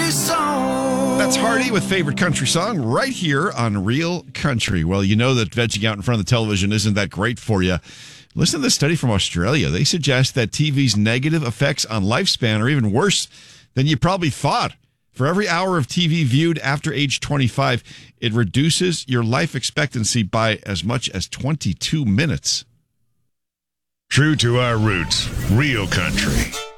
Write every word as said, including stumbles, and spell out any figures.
song. That's Hardy with Favorite Country Song right here on Real Country. Well, you know that vegging out in front of the television isn't that great for you. Listen to this study from Australia. They suggest that T V's negative effects on lifespan are even worse than you probably thought. For every hour of T V viewed after age twenty-five, it reduces your life expectancy by as much as twenty-two minutes. True to our roots, Real Country.